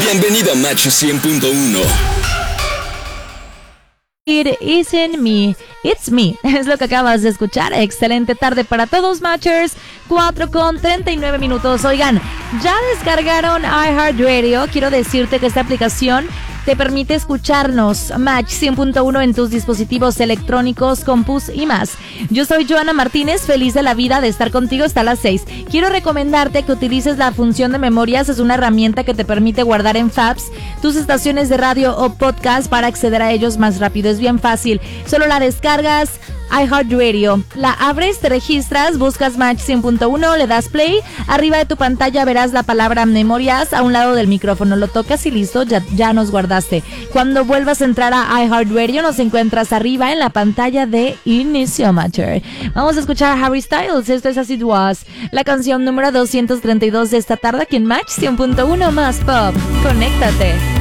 Bienvenido a Match 100.1. It isn't me, it's me. Es lo que acabas de escuchar. Excelente tarde para todos, Matchers. 4:39. Oigan, ¿ya descargaron iHeartRadio? Quiero decirte que esta aplicación te permite escucharnos Match 100.1 en tus dispositivos electrónicos, compus y más. Yo soy Joana Martínez, feliz de la vida de estar contigo hasta las 6. Quiero recomendarte que utilices la función de memorias. Es una herramienta que te permite guardar en Fabs tus estaciones de radio o podcast para acceder a ellos más rápido. Es bien fácil, solo la descargas, iHeartRadio, la abres, te registras, buscas Match 100.1, le das play, arriba de tu pantalla verás la palabra memorias a un lado del micrófono, lo tocas y listo, ya nos guardaste. Cuando vuelvas a entrar a iHeartRadio nos encuentras arriba en la pantalla de inicio, Matcher. Vamos a escuchar a Harry Styles, esto es As It Was, la canción número 232 de esta tarde aquí en Match 100.1 más pop. Conéctate.